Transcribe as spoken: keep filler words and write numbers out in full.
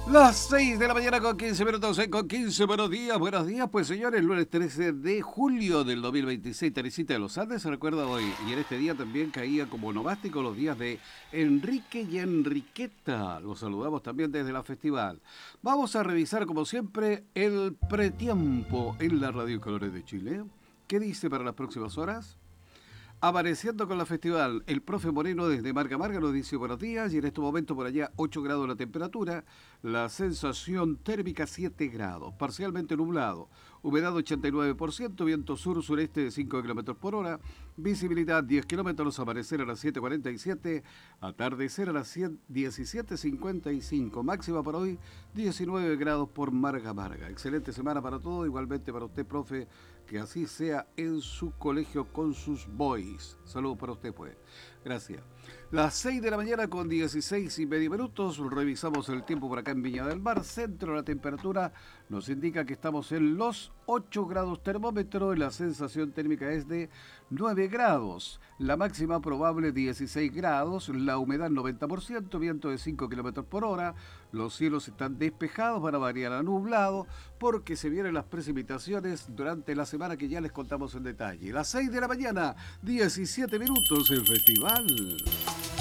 Las seis de la mañana con quince minutos, eh, con quince buenos días, buenos días, pues señores, lunes trece de julio del dos mil veintiséis, Teresita de los Andes, se recuerda hoy, y en este día también caía como nomástico los días de Enrique y Enriqueta, los saludamos también desde la festival. Vamos a revisar como siempre el pretiempo en la Radio Colores de Chile. ¿Qué dice para las próximas horas? Amaneciendo con la festival, el profe Moreno desde Marga Marga nos dice buenos días y en este momento por allá ocho grados la temperatura, la sensación térmica siete grados, parcialmente nublado, humedad ochenta y nueve por ciento, viento sur-sureste de cinco kilómetros por hora, visibilidad diez kilómetros, amanecer a las siete cuarenta y siete, atardecer a las diecisiete cincuenta y cinco, máxima para hoy diecinueve grados por Marga Marga. Excelente semana para todos, igualmente para usted, profe, que así sea en su colegio con sus boys. Saludos para usted, pues. Gracias. Las seis de la mañana con dieciséis y medio minutos. Revisamos el tiempo por acá en Viña del Mar. Centro de la temperatura nos indica que estamos en los ocho grados termómetro y la sensación térmica es de nueve grados. La máxima probable dieciséis grados. La humedad noventa por ciento. Viento de cinco kilómetros por hora. Los cielos están despejados, van a variar a nublado porque se vienen las precipitaciones durante la semana que ya les contamos en detalle. Las seis de la mañana, diecisiete minutos, el festival.